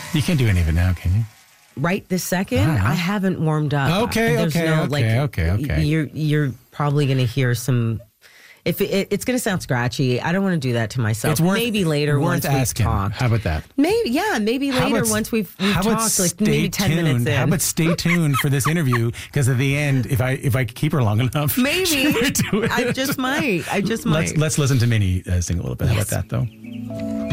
You can't do any of it now, can you? Right this second, I haven't warmed up. Okay. You're probably going to hear some. If it's going to sound scratchy, I don't want to do that to myself. Maybe later once we've talked. How about that? Maybe later once we've talked, like maybe 10 minutes in. How about stay tuned for this interview? Because at the end, if I keep her long enough, maybe I just might. Let's listen to Minnie sing a little bit. How about that though?